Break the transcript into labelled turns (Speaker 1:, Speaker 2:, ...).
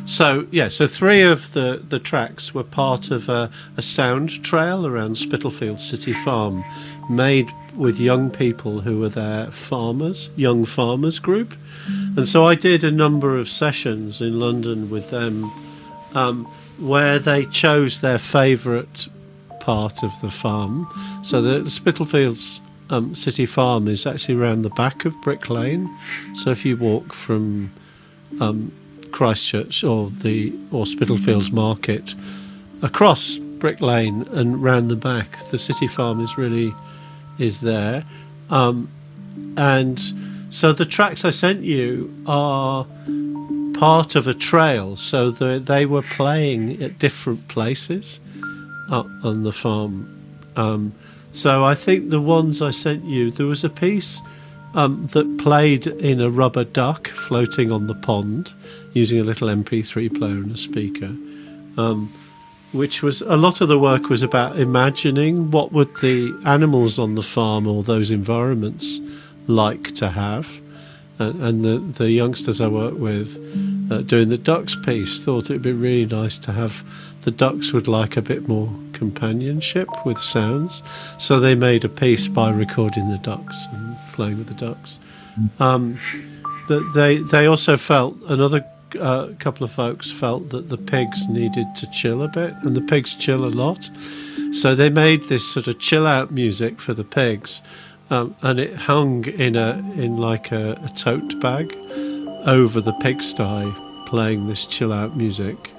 Speaker 1: So three of the tracks were part of a sound trail around Spitalfield City Farm, made with young people who were their young farmers group. And so I did a number of sessions in London with them, where they chose their favourite part of the farm. So the Spitalfields City Farm is actually around the back of Brick Lane. So if you walk from Christchurch or Spitalfields Market across Brick Lane and round the back, the City Farm is there. And so the tracks I sent you are part of a trail, so they were playing at different places on the farm. So I think the ones I sent you, there was a piece that played in a rubber duck floating on the pond using a little MP3 player and a speaker, which was, a lot of the work was about imagining what would the animals on the farm or those environments like to have. And the youngsters I work with doing the ducks piece thought it would be really nice to have the ducks would like a bit more companionship with sounds. So they made a piece by recording the ducks and playing with the ducks. They also felt, another couple of folks felt that the pigs needed to chill a bit, and the pigs chill a lot. So they made this sort of chill out music for the pigs. And it hung in like a tote bag over the pigsty, playing this chill out music.